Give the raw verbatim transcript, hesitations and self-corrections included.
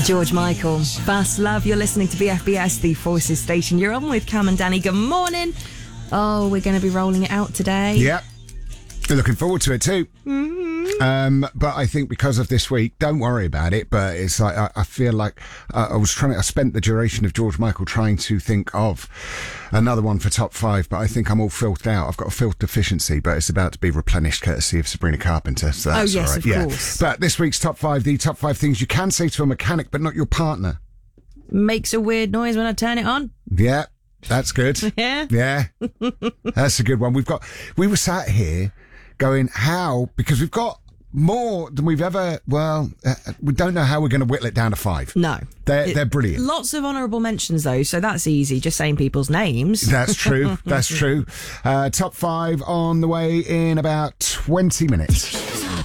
George Michael, Fast Love. You're listening to B F B S, the Forces Station. You're on with Cam and Danny. Good morning. Oh, we're going to be rolling it out today. Yep. Looking forward to it too. Mm-hmm. Um, but I think because of this week, don't worry about it. But it's like, I, I feel like uh, I was trying to, I spent the duration of George Michael trying to think of another one for top five, but I think I'm all filthed out. I've got a filth deficiency, but it's about to be replenished courtesy of Sabrina Carpenter. So that's oh, yes, all right. of yeah. course. But this week's top five, the top five things you can say to a mechanic, but not your partner. Makes a weird noise when I turn it on. Yeah. That's good. Yeah. Yeah. That's a good one. We've got, we were sat here going, how, because we've got more than we've ever, well, uh, we don't know how we're going to whittle it down to five. No. They're, It- they're brilliant. Lots of honourable mentions, though, so that's easy, just saying people's names. That's true. That's true. Uh, top five on the way in about twenty minutes.